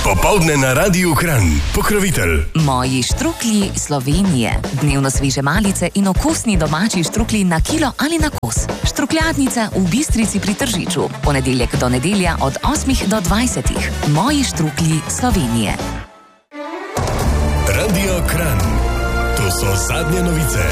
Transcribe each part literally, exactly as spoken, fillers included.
Popoldne na Radiu Kranj. Pokrovitelj. Moji štruklji Slovenije. Dnevno sveže malice in okusni domači štruklji na kilo ali na kos. Štrukljadnica v Bistrici pri Tržiču. Ponedeljek do nedelja od osmih do dvajsetih. Moji štruklji Slovenije. Radio Kranj. To so zadnje novice.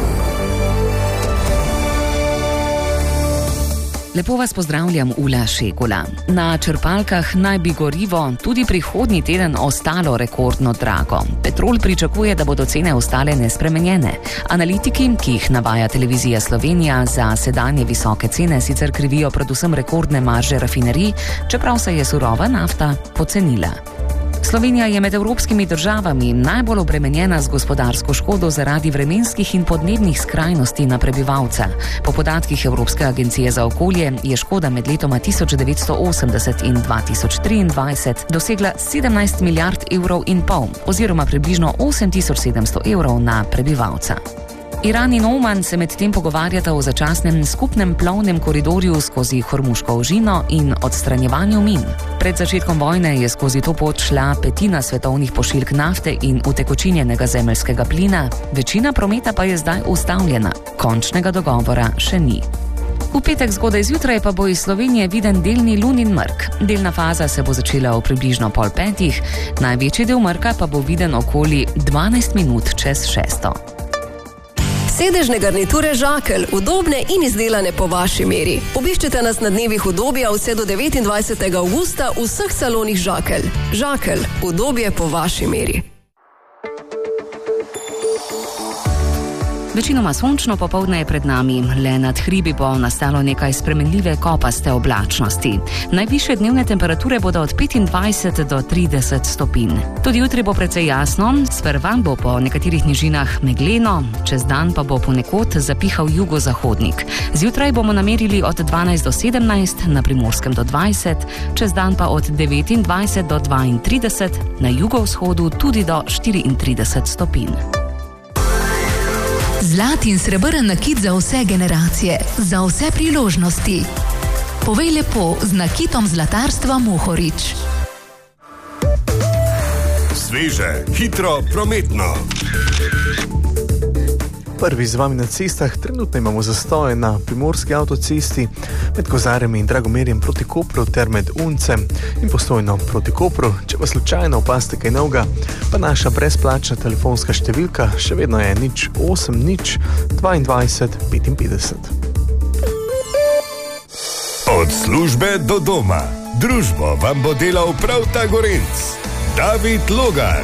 Lepo vas pozdravljam, Ula Šegula. Na črpalkah naj bi gorivo tudi prihodnji teden ostalo rekordno drago. Petrol pričakuje, da bodo cene ostale nespremenjene. Analitiki, ki jih navaja Televizija Slovenija, za sedanje visoke cene sicer krivijo predvsem rekordne marže rafinerij, čeprav se je surova nafta pocenila. Slovenija je med evropskimi državami najbolj obremenjena z gospodarsko škodo zaradi vremenskih in podnebnih skrajnosti na prebivalca. Po podatkih Evropske agencije za okolje je škoda med letoma tisoč devetsto osemdeset in dva tisoč triindvajset dosegla sedemnajst milijard evrov in pol, oziroma približno osem tisoč sedemsto evrov na prebivalca. Iran in Oman se med tem pogovarjata o začasnem skupnem plovnem koridorju skozi Hormuško ožino in odstranjevanju min. Pred začetkom vojne je skozi to pot šla petina svetovnih pošiljk nafte in utekočinjenega zemeljskega plina, večina prometa pa je zdaj ustavljena. Končnega dogovora še ni. V petek zgodaj zjutraj pa bo iz Slovenije viden delni lunin mrk. Delna faza se bo začela v približno pol petih, največji del mrka pa bo viden okoli dvanajst minut čez šesto. Sedežne garniture Žakelj, udobne in izdelane po vaši meri. Obiščite nas na dnevih udobja vse do devetindvajsetega avgusta v vseh salonih Žakelj. Žakelj, udobje po vaši meri. Večinoma sončno popoldne je pred nami, le nad hribi bo nastalo nekaj spremenljive kopaste oblačnosti. Najvišje dnevne temperature bodo od petindvajset do trideset stopinj. Tudi jutri bo precej jasno, sprva bo po nekaterih nižinah megleno, čez dan pa bo ponekod zapihal jugozahodnik. Zjutraj bomo namerili od dvanajst do sedemnajst, na Primorskem do dvajset, čez dan pa od devetindvajset do dvaintrideset, na jugovzhodu tudi do štiriintrideset stopinj. Zlat in srebrn nakit za vse generacije, za vse priložnosti. Povej lepo z nakitom zlatarstva Mohorič. Sveže, hitro, prometno. Prvi z vami na cestah, trenutno imamo zastoje na Primorski avtocesti med Kozarjem in Dragomerjem proti Kopru ter med Uncem in Postojno proti Kopru. Če pa slučajno opaste kaj novega, pa naša brezplačna telefonska številka še vedno je nič osem nič dvaindvajset petinpetdeset. Od službe do doma. Družbo vam bo delal prav ta Gorenc. David Logar.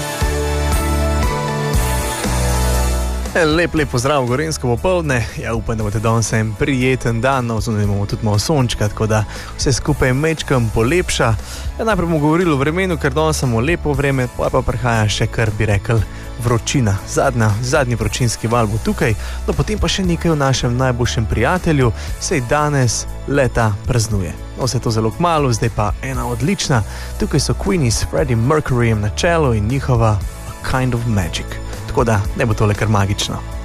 Lep, lep pozdrav, gorensko popoldne. Ja, upam, da boste danes en prijeten dan, no, zunaj imamo tudi malo sončka, tako da vse skupaj mečkam polepša. Ja, najprej bomo govorili o vremenu, ker danes samo lepo vreme, pa pa prihaja še, kar bi rekel, vročina. Zadnja, zadnji vročinski val bo tukaj, no potem pa še nekaj o našem najboljšem prijatelju, sej danes leta praznuje. No, vse to zelo kmalu, zdaj pa ena odlična. Tukaj so Queenie s Freddie Mercuryjem na čelu in njihova A Kind of Magic. Tako da ne bo tole kar magično.